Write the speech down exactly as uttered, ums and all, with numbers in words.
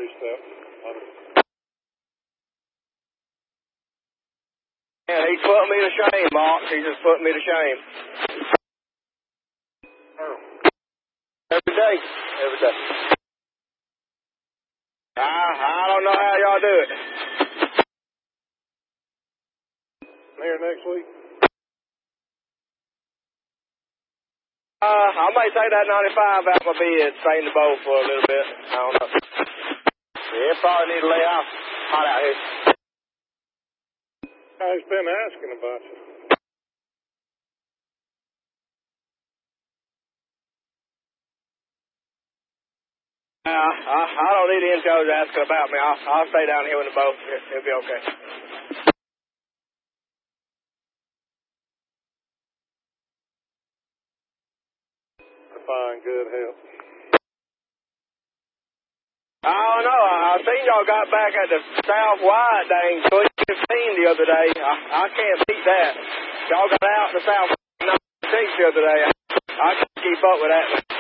three-step. Yeah, he's putting me to shame, Mark. He's just putting me to shame. Oh. Every day. Every day. I, I don't know how y'all do it. Here next week? Uh, I may take that ninety-five out my bed, stay in the bowl for a little bit. I don't know. Yeah, probably need to lay out. Hot out here. I've been asking about you. Uh, I, I don't need the intros asking about me. I'll, I'll stay down here with the boat. It, it'll be okay. Fine, good, help. I don't know. I, I seen y'all got back at the south wide dang three fifteen the other day. I, I can't beat that. Y'all got out the south ninety-six the other day. I, I can't keep up with that.